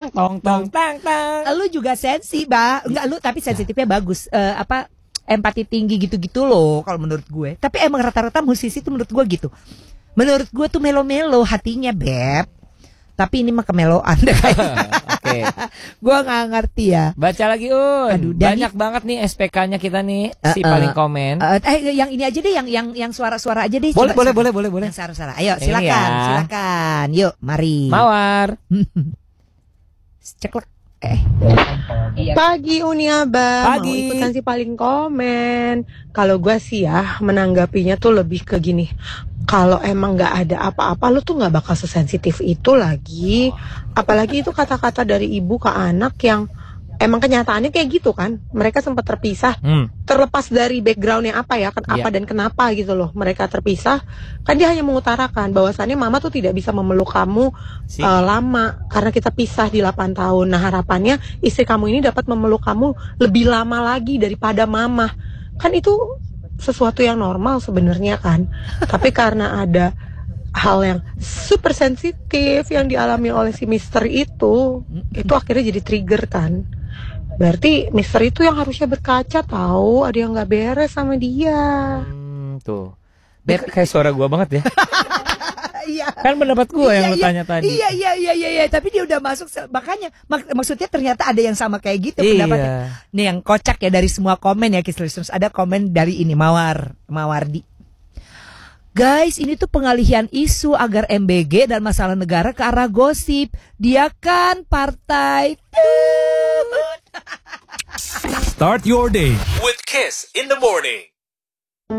tang. Lu juga sensi, enggak lu tapi sensitifnya bagus. Empati tinggi gitu-gitu loh kalau menurut gue. Tapi emang rata-rata musisi tuh menurut gue gitu. Menurut gue tuh melo-melo hatinya, Beb. Tapi ini mah kemeloan deh kayaknya. Oke. Gue nggak ngerti ya. Baca lagi Un. Aduh, banyak banget nih SPK-nya kita nih si paling komen. Yang ini aja deh, yang suara-suara aja deh. Boleh. Yang suara-suara. Ayo silakan. Yuk, mari. Mawar. Ceklek. Pagi Uni Abang, mau Pagi. ikutan si paling komen. Kalau gue sih ya menanggapinya tuh lebih ke gini. Kalau emang nggak ada apa-apa, lu tuh nggak bakal sesensitif itu lagi. Apalagi itu kata-kata dari ibu ke anak yang emang kenyataannya kayak gitu kan. Mereka sempat terpisah, terlepas dari backgroundnya apa ya, apa dan kenapa gitu loh. Mereka terpisah, kan dia hanya mengutarakan bahwasannya mama tuh tidak bisa memeluk kamu lama karena kita pisah di 8 tahun. Nah harapannya istri kamu ini dapat memeluk kamu lebih lama lagi daripada mama. Kan itu sesuatu yang normal sebenarnya kan. Tapi karena ada hal yang super sensitif yang dialami oleh si Mister itu akhirnya jadi trigger kan. Berarti Mister itu yang harusnya berkaca tahu ada yang nggak beres sama dia. Tuh. Kayak suara gua banget ya. Iya. Kan pendapat gua yang lu tanya tadi. Iya. Tapi dia udah masuk, makanya maksudnya ternyata ada yang sama kayak gitu pendapatnya. Nih yang kocak ya dari semua komen ya Kiss Listeners. Ada komen dari ini Mawardi. Guys, ini tuh pengalihan isu agar MBG dan masalah negara ke arah gosip. Dia kan partai. Start your day with Kiss in the morning.